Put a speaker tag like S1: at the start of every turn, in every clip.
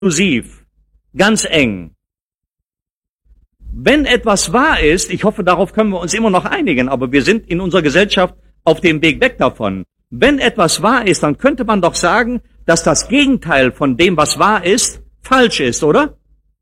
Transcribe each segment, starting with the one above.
S1: exklusiv, ganz eng. Wenn etwas wahr ist, ich hoffe, darauf können wir uns immer noch einigen, aber wir sind in unserer Gesellschaft auf dem Weg weg davon. Wenn etwas wahr ist, dann könnte man doch sagen, dass das Gegenteil von dem, was wahr ist, falsch ist, oder?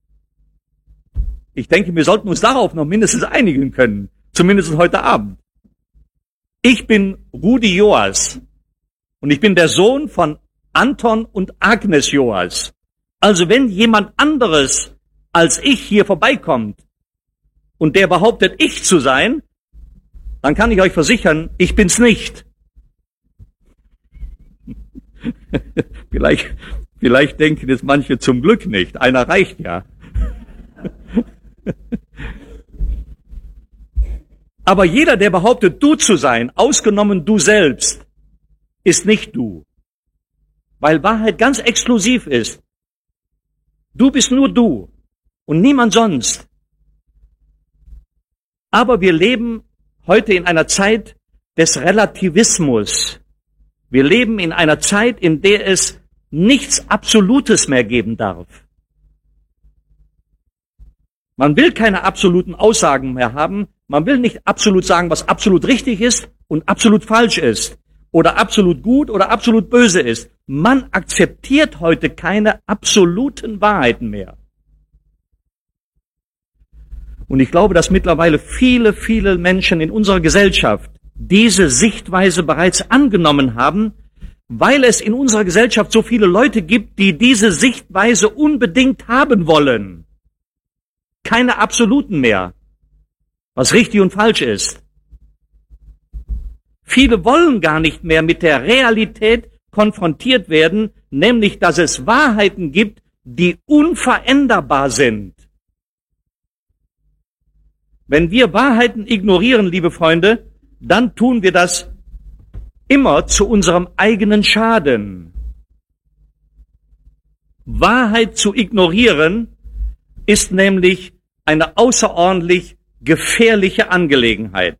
S1: Ich denke, wir sollten uns darauf noch mindestens einigen können, zumindest heute Abend. Ich bin Rudi Joas und ich bin der Sohn von Anton und Agnes Joas. Also wenn jemand anderes als ich hier vorbeikommt und der behauptet, ich zu sein, dann kann ich euch versichern, ich bin's nicht. Vielleicht denken jetzt manche zum Glück nicht. Einer reicht ja. Aber jeder, der behauptet, du zu sein, ausgenommen du selbst, ist nicht du. Weil Wahrheit ganz exklusiv ist. Du bist nur du und niemand sonst. Aber wir leben heute in einer Zeit des Relativismus. Wir leben in einer Zeit, in der es nichts Absolutes mehr geben darf. Man will keine absoluten Aussagen mehr haben. Man will nicht absolut sagen, was absolut richtig ist und absolut falsch ist. Oder absolut gut oder absolut böse ist. Man akzeptiert heute keine absoluten Wahrheiten mehr. Und ich glaube, dass mittlerweile viele, viele Menschen in unserer Gesellschaft diese Sichtweise bereits angenommen haben, weil es in unserer Gesellschaft so viele Leute gibt, die diese Sichtweise unbedingt haben wollen. Keine absoluten mehr, was richtig und falsch ist. Viele wollen gar nicht mehr mit der Realität konfrontiert werden, nämlich, dass es Wahrheiten gibt, die unveränderbar sind. Wenn wir Wahrheiten ignorieren, liebe Freunde, dann tun wir das immer zu unserem eigenen Schaden. Wahrheit zu ignorieren ist nämlich eine außerordentlich gefährliche Angelegenheit.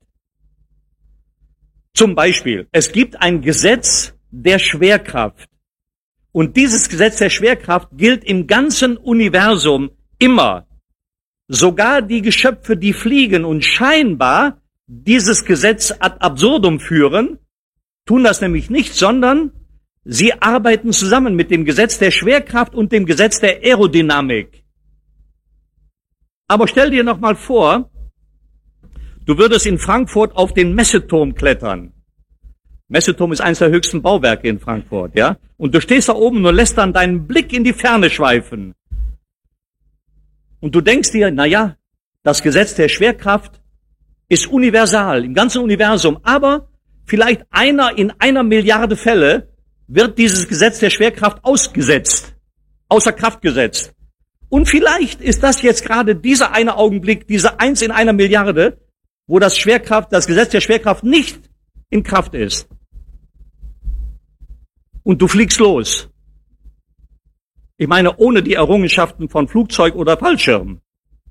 S1: Zum Beispiel, es gibt ein Gesetz der Schwerkraft. Und dieses Gesetz der Schwerkraft gilt im ganzen Universum immer. Sogar die Geschöpfe, die fliegen und scheinbar dieses Gesetz ad absurdum führen, tun das nämlich nicht, sondern sie arbeiten zusammen mit dem Gesetz der Schwerkraft und dem Gesetz der Aerodynamik. Aber stell dir noch mal vor, du würdest in Frankfurt auf den Messeturm klettern. Messeturm ist eines der höchsten Bauwerke in Frankfurt, ja? Und du stehst da oben und lässt dann deinen Blick in die Ferne schweifen. Und du denkst dir, na ja, das Gesetz der Schwerkraft ist universal, im ganzen Universum. Aber vielleicht in einer Milliarde Fälle wird dieses Gesetz der Schwerkraft ausgesetzt, außer Kraft gesetzt. Und vielleicht ist das jetzt gerade dieser eine Augenblick, diese 1 in einer Milliarde, wo das Gesetz der Schwerkraft nicht in Kraft ist. Und du fliegst los. Ich meine, ohne die Errungenschaften von Flugzeug oder Fallschirm.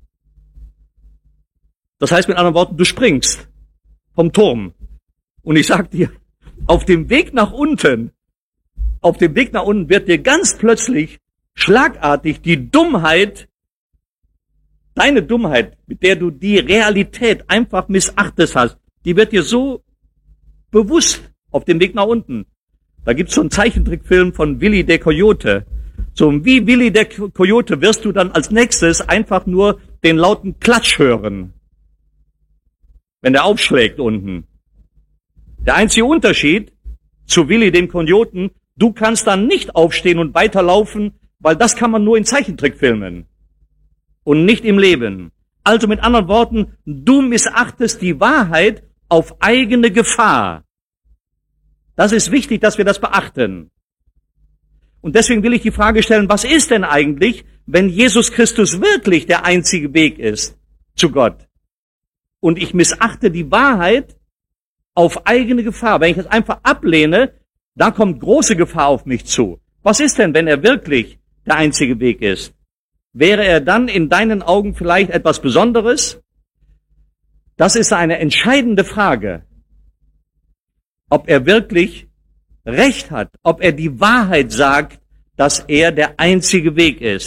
S1: Das heißt mit anderen Worten, du springst vom Turm. Und ich sag dir, auf dem Weg nach unten wird dir ganz plötzlich schlagartig die Dummheit, deine Dummheit, mit der du die Realität einfach missachtet hast, die wird dir so bewusst auf dem Weg nach unten. Da gibt's so einen Zeichentrickfilm von Willy der Coyote. So wie Willy der Coyote wirst du dann als nächstes einfach nur den lauten Klatsch hören, wenn der aufschlägt unten. Der einzige Unterschied zu Willy dem Kojoten, du kannst dann nicht aufstehen und weiterlaufen, weil das kann man nur in Zeichentrickfilmen und nicht im Leben. Also mit anderen Worten, du missachtest die Wahrheit auf eigene Gefahr. Das ist wichtig, dass wir das beachten. Und deswegen will ich die Frage stellen, was ist denn eigentlich, wenn Jesus Christus wirklich der einzige Weg ist zu Gott? Und ich missachte die Wahrheit auf eigene Gefahr. Wenn ich das einfach ablehne, dann kommt große Gefahr auf mich zu. Was ist denn, wenn er wirklich der einzige Weg ist? Wäre er dann in deinen Augen vielleicht etwas Besonderes? Das ist eine entscheidende Frage. Ob er wirklich Recht hat, ob er die Wahrheit sagt, dass er der einzige Weg ist.